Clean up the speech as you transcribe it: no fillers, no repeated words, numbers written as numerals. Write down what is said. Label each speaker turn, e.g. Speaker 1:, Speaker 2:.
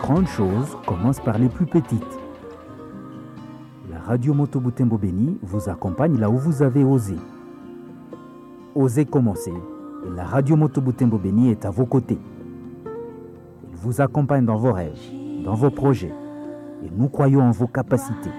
Speaker 1: grandes choses commencent par les plus petites. La radio Moto Butembo Béni vous accompagne là où vous avez osé. Osez commencer. Et la radio Moto Butembo Béni est à vos côtés. Elle vous accompagne dans vos rêves, dans vos projets. Et nous croyons en vos capacités.